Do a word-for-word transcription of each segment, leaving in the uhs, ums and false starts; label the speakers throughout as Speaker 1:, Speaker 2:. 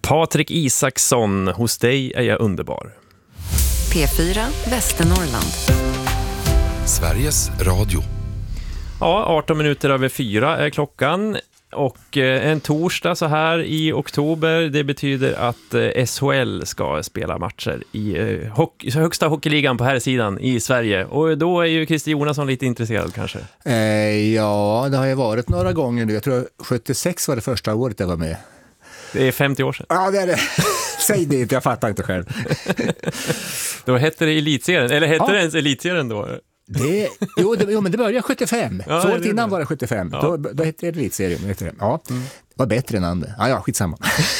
Speaker 1: Patrik Isaksson, hos dig är jag underbar.
Speaker 2: P fyra Västernorrland.
Speaker 3: Sveriges Radio.
Speaker 1: Ja, arton minuter över fyra är klockan. Och en torsdag så här i oktober, det betyder att S H L ska spela matcher i hockey, högsta hockeyligan på här sidan i Sverige. Och då är ju Christer Jonasson lite intresserad kanske.
Speaker 4: Eh, ja, det har ju varit några gånger nu. Jag tror sjuttiosex var det första året jag var med.
Speaker 1: Det är femtio år sedan.
Speaker 4: Ja, det är det. Säg det inte, jag fattar inte själv.
Speaker 1: Då hette det elitserien, eller hette
Speaker 4: ja.
Speaker 1: det ens elitserien då?
Speaker 4: Det, jo, det, jo, men det började sjuttiofem.
Speaker 1: Ja,
Speaker 4: så året
Speaker 1: det,
Speaker 4: innan
Speaker 1: det.
Speaker 4: var det sjuttiofem.
Speaker 1: Ja.
Speaker 4: Då, då hette det elitserien. Ja, mm. Det var bättre än andra. Ja, ja, skitsamma.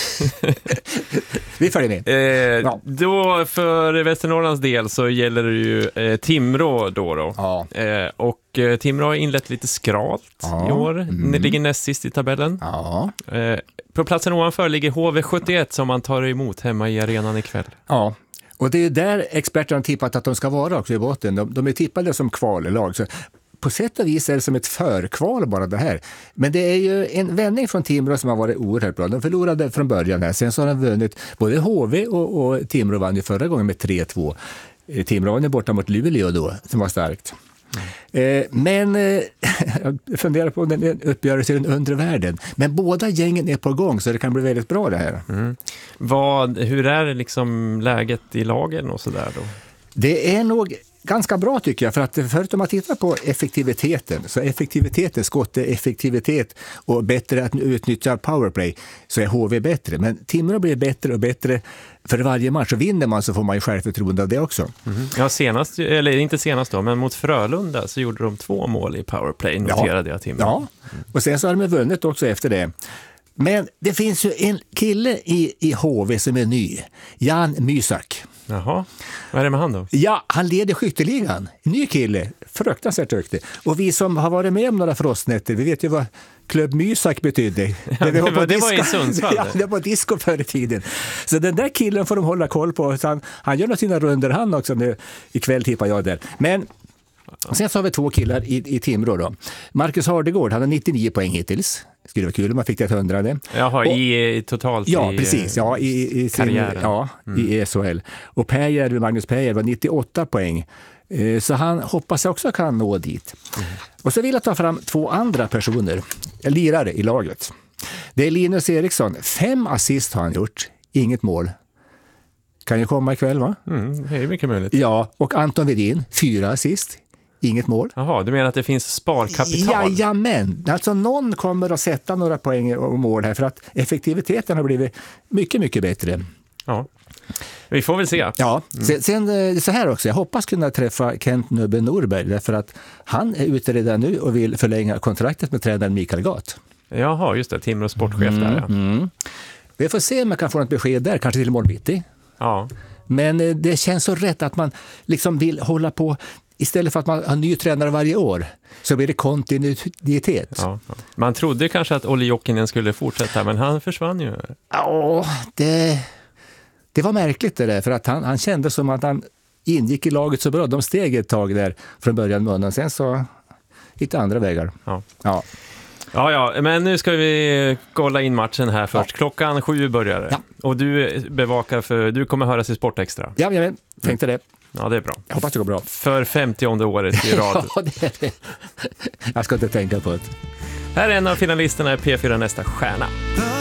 Speaker 4: Vi följer med.
Speaker 1: Eh,
Speaker 4: ja.
Speaker 1: Då för Västernorrlands del så gäller det ju eh, Timrå då. då.
Speaker 4: Ja.
Speaker 1: Eh, och eh, Timrå har inlett lite skralt
Speaker 4: ja.
Speaker 1: i år.
Speaker 4: Mm.
Speaker 1: Det ligger näst sist i tabellen.
Speaker 4: Ja.
Speaker 1: Eh, på platsen ovanför ligger H V sjuttioett som man tar emot hemma i arenan ikväll.
Speaker 4: Ja. Och det är där experterna har tippat att de ska vara också i botten. De, de är tippade som kvallag. Så på sätt och vis är det som ett förkval bara det här. Men det är ju en vändning från Timrå som har varit oerhört bra. De förlorade från början här. Sen så har de vunnit. Både H V och, och Timrå vann ju förra gången med tre två. Timrå var borta mot Luleå då, som var starkt. Mm. Eh, men eh, jag funderar på den uppgörelsen i den undre världen. Men båda gängen är på gång så det kan bli väldigt bra det här.
Speaker 1: Mm. Vad, hur är det liksom läget i lagen och sådär då?
Speaker 4: Det är nog ganska bra tycker jag, för att förut om man tittar på effektiviteten, så effektiviteten, skotteeffektivitet och bättre att utnyttja powerplay, så är H V bättre. Men Timrå blir bättre och bättre för varje match, och vinner man så får man ju självförtroende av det också.
Speaker 1: Mm. Ja, senast, eller inte senast då, men mot Frölunda så gjorde de två mål i powerplay, noterade jag Timrå.
Speaker 4: Ja, och sen så har de vunnit också efter det. Men det finns ju en kille i, i H V som är ny, Jan Mysak.
Speaker 1: Jaha, vad är det med han då?
Speaker 4: Ja, han leder skytteligan. Ny kille, fruktansvärt duktig. Och vi som har varit med om några frostnätter, vi vet ju vad Klubb Mysak betydde.
Speaker 1: Ja, det, var, det var i Sundsvall.
Speaker 4: Ja, det var disco förr i tiden. Så den där killen får de hålla koll på. Så han, han gör nog sina runder han också nu. Ikväll tippar jag där. Men sen så har vi två killar i, i Timrå då. Marcus Hardegård, han har nittionio poäng hittills. Skulle vara kul om man fick det hundrade.
Speaker 1: Jaha,
Speaker 4: och,
Speaker 1: i, i totalt
Speaker 4: ja,
Speaker 1: i
Speaker 4: precis, ja, i, i sin,
Speaker 1: karriären.
Speaker 4: Ja, mm. i S H L. Och Pejer, Magnus Pejer var nittioåtta poäng. Så han hoppas jag också kan nå dit. Mm. Och så vill jag ta fram två andra personer, lirare i laget. Det är Linus Eriksson. Fem assist har han gjort, inget mål. Kan ju komma ikväll, va?
Speaker 1: Mm, det är mycket möjligt.
Speaker 4: Ja, och Anton Vedin, fyra assist. Inget mål.
Speaker 1: Jaha, du menar att det finns sparkapital?
Speaker 4: Jajamän, alltså någon kommer att sätta några poäng och mål här för att effektiviteten har blivit mycket, mycket bättre.
Speaker 1: Ja, vi får väl se.
Speaker 4: Ja, sen, sen så här också, jag hoppas kunna träffa Kent Nubbe Norberg därför att han är ute redan nu och vill förlänga kontraktet med tränaren Mikael Gat.
Speaker 1: Jaha, just det, Timrå sportchef
Speaker 4: mm,
Speaker 1: där. Ja.
Speaker 4: Mm. Vi får se om jag kan få något besked där, kanske till imorgon bitti.
Speaker 1: Ja.
Speaker 4: Men det känns så rätt att man liksom vill hålla på. Istället för att man har ny tränare varje år så blir det kontinuitet.
Speaker 1: Ja, ja. Man trodde kanske att Olli Jokinen skulle fortsätta, men han försvann ju.
Speaker 4: Ja, det, det var märkligt det där, för att han, han kände som att han ingick i laget så bra. De steg ett tag där från början munnen, sen så gick andra vägar.
Speaker 1: Ja.
Speaker 4: Ja.
Speaker 1: Ja, ja, men nu ska vi kolla in matchen här först. Ja. Klockan sju börjar det. Ja. Och du bevakar för, du kommer höras i Sportextra.
Speaker 4: Ja, jag tänkte det.
Speaker 1: Ja, det är bra.
Speaker 4: Jag hoppas det går bra.
Speaker 1: För femtionde året i rad.
Speaker 4: Ja, det är det. Jag ska inte tänka på det.
Speaker 1: Här är en av finalisterna i P fyra Nästa stjärna.